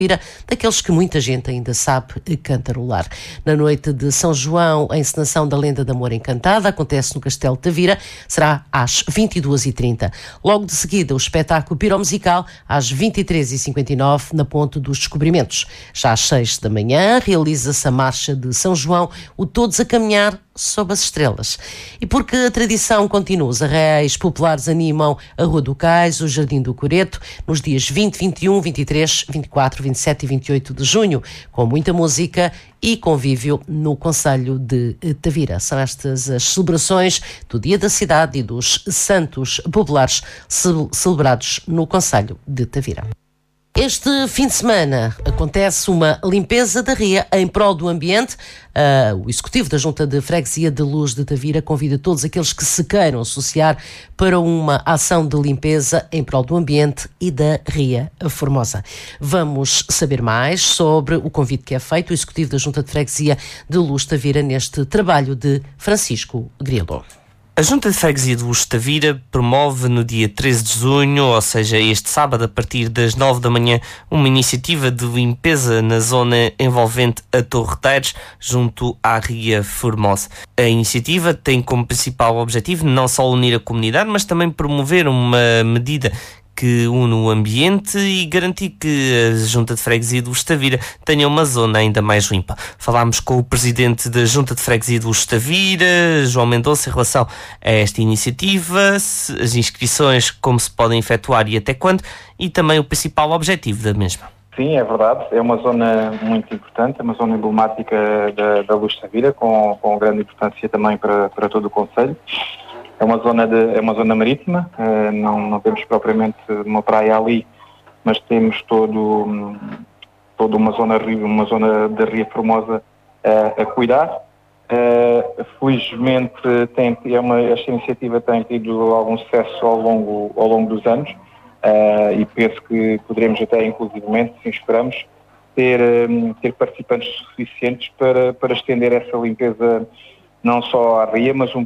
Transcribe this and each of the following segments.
daqueles que muita gente ainda sabe cantarolar. Na noite de São João, a encenação da Lenda de Amor Encantada acontece no Castelo de Tavira, será às 22h30. Logo de seguida, o espetáculo piromusical às 23h59 na Ponte dos Descobrimentos. Já às 6 da manhã, realiza-se a Marcha de São João, o Todos a Caminhar sob as Estrelas. E porque a tradição continua, os arraiais populares animam a Rua do Cais, o Jardim do Coreto, nos dias 20, 21, 23, 24, 27 e 28 de junho, com muita música e convívio no concelho de Tavira. São estas as celebrações do Dia da Cidade e dos Santos Populares celebrados no concelho de Tavira. Este fim de semana acontece uma limpeza da ria em prol do ambiente. O Executivo da Junta de Freguesia de Luz de Tavira convida todos aqueles que se queiram associar para uma ação de limpeza em prol do ambiente e da Ria Formosa. Vamos saber mais sobre o convite que é feito. O Executivo da Junta de Freguesia de Luz de Tavira neste trabalho de Francisco Grilo. A Junta de Freguesia de Luz de Tavira promove no dia 13 de junho, ou seja, este sábado, a partir das 9 da manhã, uma iniciativa de limpeza na zona envolvente a Torre Teires, junto à Ria Formosa. A iniciativa tem como principal objetivo não só unir a comunidade, mas também promover uma medida que une o ambiente e garantir que a Junta de Freguesia de Luz de Tavira tenha uma zona ainda mais limpa. Falámos com o Presidente da Junta de Freguesia de Luz de Tavira, João Mendonça, em relação a esta iniciativa, as inscrições, como se podem efetuar e até quando, e também o principal objetivo da mesma. Sim, é verdade. É uma zona muito importante, é uma zona emblemática da Luz de Tavira, com grande importância também para todo o concelho. É uma zona marítima, não temos propriamente uma praia ali, mas temos toda uma zona da Ria Formosa a cuidar. Felizmente esta iniciativa tem tido algum sucesso ao longo dos anos e penso que poderemos até, inclusivamente, se esperamos, ter participantes suficientes para estender essa limpeza não só à ria, mas um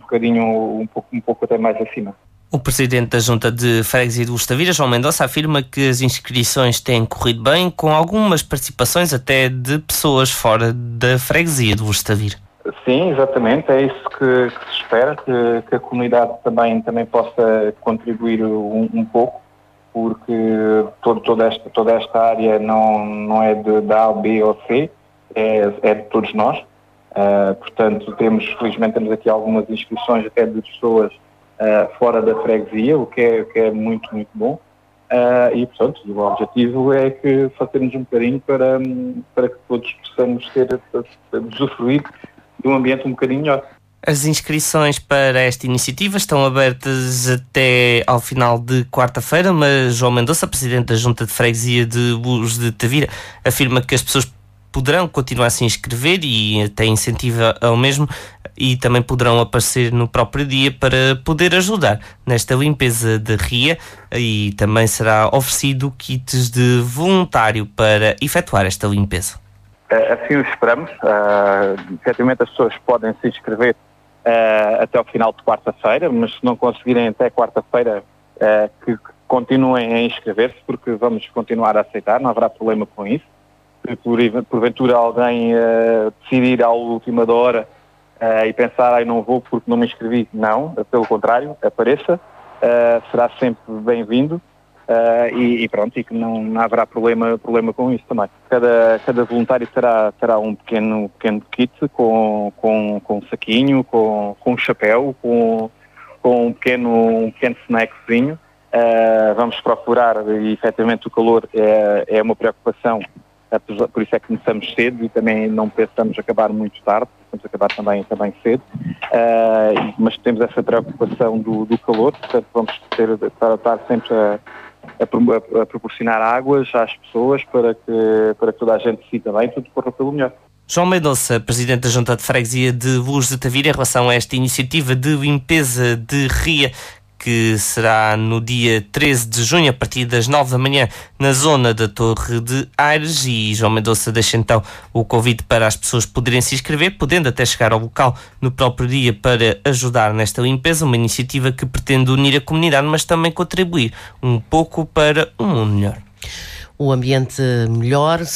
pouco até mais acima. O Presidente da Junta de Freguesia de Luz de Tavira, João Mendonça, afirma que as inscrições têm corrido bem, com algumas participações até de pessoas fora da Freguesia de Luz de Tavira. Sim, exatamente, é isso que se espera, que a comunidade também possa contribuir um pouco, porque toda esta área não é da A, B ou C, é de todos nós. Portanto, felizmente temos aqui algumas inscrições até de pessoas fora da freguesia, o que é muito, muito bom. E, portanto, o objetivo é que fazemos um bocadinho para que todos possamos usufruir de um ambiente um bocadinho melhor. As inscrições para esta iniciativa estão abertas até ao final de quarta-feira, mas João Mendonça, Presidente da Junta de Freguesia de Luz de Tavira, afirma que as pessoas poderão continuar a se inscrever e até incentiva ao mesmo, e também poderão aparecer no próprio dia para poder ajudar nesta limpeza da ria, e também será oferecido kits de voluntário para efetuar esta limpeza. Assim o esperamos. Efetivamente as pessoas podem se inscrever até ao final de quarta-feira, mas se não conseguirem até quarta-feira, que continuem a inscrever-se, porque vamos continuar a aceitar, não haverá problema com isso. Se porventura alguém decidir à última da hora e pensar, não vou porque não me inscrevi, não, pelo contrário, apareça, será sempre bem-vindo e pronto, e que não haverá problema com isso também. Cada voluntário terá um pequeno kit com um saquinho, com um chapéu, com um pequeno snackzinho. Vamos procurar, e efetivamente o calor é uma preocupação. Por isso é que começamos cedo e também não pensamos acabar muito tarde, pensamos acabar também cedo, mas temos essa preocupação do calor, portanto vamos estar sempre a proporcionar águas às pessoas para que toda a gente se sinta bem e tudo corra pelo melhor. João Mendonça, Presidente da Junta de Freguesia de Luz de Tavira, em relação a esta iniciativa de limpeza de ria, que será no dia 13 de junho, a partir das 9 da manhã, na zona da Torre de Aires. E João Mendonça deixa então o convite para as pessoas poderem se inscrever, podendo até chegar ao local no próprio dia para ajudar nesta limpeza, uma iniciativa que pretende unir a comunidade, mas também contribuir um pouco para um mundo melhor. o ambiente melhor.